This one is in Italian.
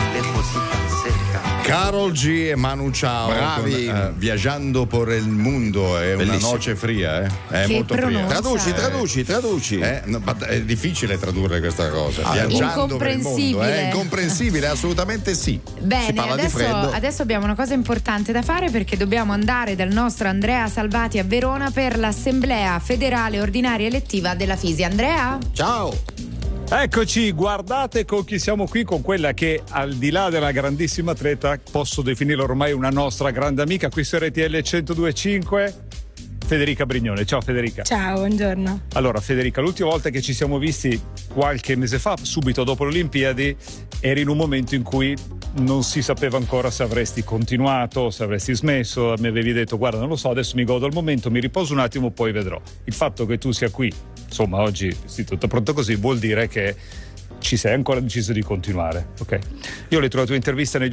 Karol G e Manu Chao. Bravi. Con, Viaggiando por el mundo. È bellissimo. una noce fria, È Che molto pronuncia. fria. Traduci. No, ma è difficile tradurre questa cosa. Viaggiando per il mondo. Incomprensibile. È incomprensibile, assolutamente sì. Si Bene, parla di freddo. adesso abbiamo una cosa importante da fare, perché dobbiamo andare dal nostro Andrea Salvati a Verona per l'assemblea federale ordinaria elettiva della FISI. Andrea? Ciao. Eccoci, guardate con chi siamo qui, con quella che al di là della grandissima atleta posso definirla ormai una nostra grande amica qui su RTL 102.5, Federica Brignone. Ciao Federica. Ciao, buongiorno. Allora Federica, l'ultima volta che ci siamo visti qualche mese fa, subito dopo le Olimpiadi, eri in un momento in cui non si sapeva ancora se avresti continuato, se avresti smesso. Mi avevi detto guarda, non lo so, adesso mi godo il momento, mi riposo un attimo, poi vedrò. Il fatto che tu sia qui, insomma oggi sì, tutto pronto così, vuol dire che ci sei ancora deciso di continuare, ok? Io ho letto la tua intervista negli